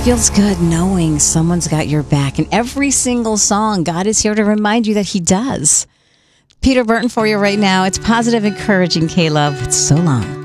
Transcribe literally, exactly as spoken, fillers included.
feels good knowing someone's got your back. In every single song, God is here to remind you that He does. Peter Burton for you right now. It's positive, encouraging K-Love. It's so long.